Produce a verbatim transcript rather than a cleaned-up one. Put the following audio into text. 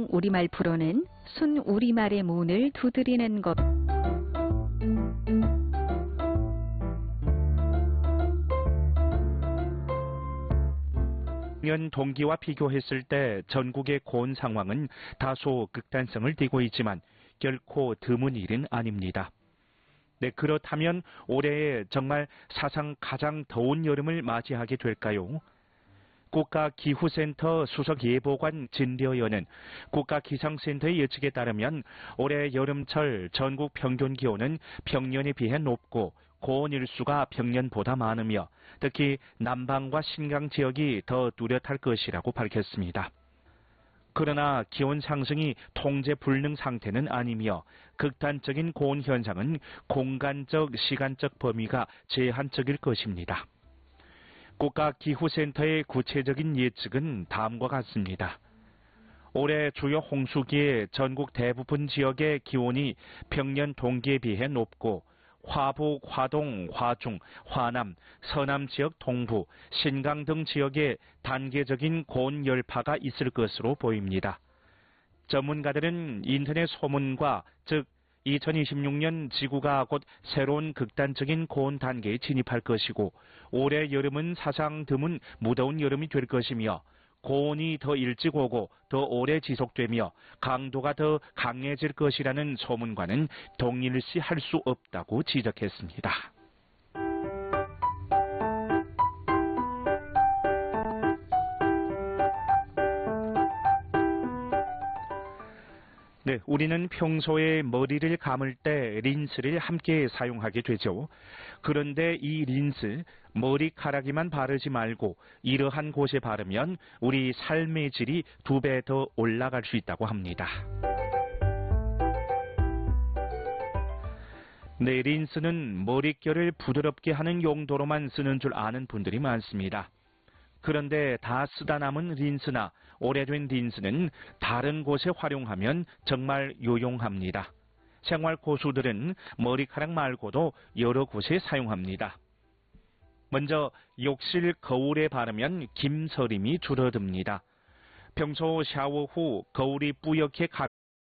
우리말 프로는 순우리말의 문을 두드리는 것. 작년 동기와 비교했을 때 전국의 고온 상황은 다소 극단성을 띠고 있지만 결코 드문 일은 아닙니다. 네, 그렇다면 올해 정말 사상 가장 더운 여름을 맞이하게 될까요? 국가기후센터 수석예보관 진려연은 국가기상센터의 예측에 따르면 올해 여름철 전국 평균 기온은 평년에 비해 높고 고온 일수가 평년보다 많으며 특히 남방과 신강 지역이 더 뚜렷할 것이라고 밝혔습니다. 그러나 기온 상승이 통제 불능 상태는 아니며 극단적인 고온 현상은 공간적, 시간적 범위가 제한적일 것입니다. 국가기후센터의 구체적인 예측은 다음과 같습니다. 올해 주요 홍수기에 전국 대부분 지역의 기온이 평년 동기에 비해 높고 화북, 화동, 화중, 화남, 서남 지역 동부, 신강 등 지역에 단계적인 고온 열파가 있을 것으로 보입니다. 전문가들은 인터넷 소문과 즉 이천이십육 년 지구가 곧 새로운 극단적인 고온 단계에 진입할 것이고 올해 여름은 사상 드문 무더운 여름이 될 것이며 고온이 더 일찍 오고 더 오래 지속되며 강도가 더 강해질 것이라는 소문과는 동일시 할 수 없다고 지적했습니다. 네, 우리는 평소에 머리를 감을 때 린스를 함께 사용하게 되죠. 그런데 이 린스, 머리카락에만 바르지 말고 이러한 곳에 바르면 우리 삶의 질이 두 배 더 올라갈 수 있다고 합니다. 네, 린스는 머릿결을 부드럽게 하는 용도로만 쓰는 줄 아는 분들이 많습니다. 그런데 다 쓰다 남은 린스나 오래된 린스는 다른 곳에 활용하면 정말 유용합니다. 생활 고수들은 머리카락 말고도 여러 곳에 사용합니다. 먼저 욕실 거울에 바르면 김서림이 줄어듭니다. 평소 샤워 후 거울이 뿌옇게 가